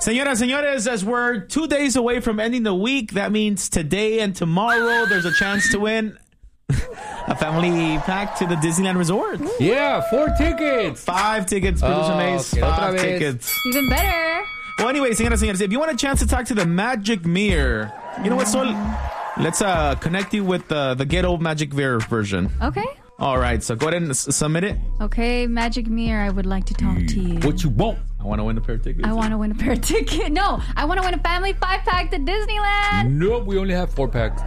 Señoras, señores, as we're 2 days away from ending the week, that means today and tomorrow there's a chance to win a family pack to the Disneyland Resort. Yeah, 4 tickets. 5 tickets, Producer Mace. Okay, 5 tickets. Even better. Well, anyway, señoras, señores, if you want a chance to talk to the Magic Mirror, you know what, Sol? Let's connect you with the ghetto Magic Mirror version. Okay. All right, so go ahead and submit it. Okay, Magic Mirror, I would like to talk to you. What you want? I want to win a pair of tickets. I want to win a pair of tickets. No, I want to win a family 5-pack to Disneyland. Nope, we only have 4 packs.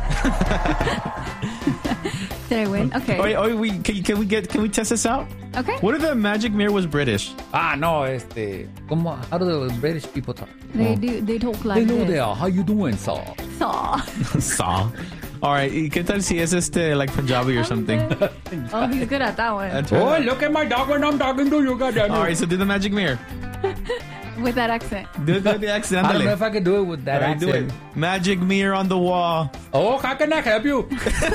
Did I win? Okay. Can we test this out? Okay. What if the Magic Mirror was British? No, how do the British people talk? They talk like They know this. they are. How you doing, Saw? Saw. All right, ¿qué tal si es like Punjabi or something? Oh, he's good at that one. Oh, look at my dog when I'm talking to you, goddamn. All right, so do the Magic Mirror. With that accent. Do the accent. I don't know if I can do it with that accent. Do it. Magic Mirror on the wall. Oh, how can I help you?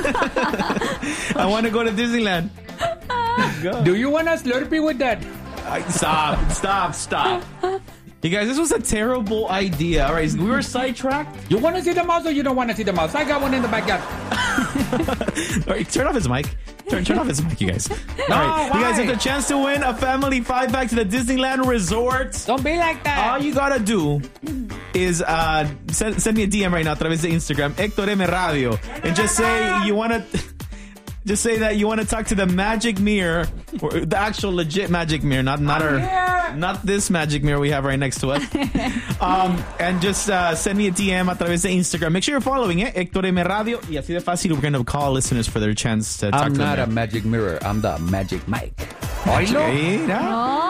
I want to go to Disneyland. Do you want a Slurpee with that? Stop. You guys, this was a terrible idea. All right, we were sidetracked. You want to see the mouse or you don't want to see the mouse? I got one in the backyard. All right, turn off his mic. Turn off his mic, you guys. All right, you guys have the chance to win a family 5-pack to the Disneyland Resort. Don't be like that. All you gotta do is send me a DM right now a través de Instagram, Héctor M Radio, and just say you want to. Just say that you want to talk to the Magic Mirror, or the actual legit Magic Mirror, not this Magic Mirror we have right next to us. And just send me a DM a través de Instagram. Make sure you're following it, Héctor M Radio. Y así de fácil, we're going to call listeners for their chance to talk to them. I'm not a Magic Mirror. I'm the Magic Mic. Mira.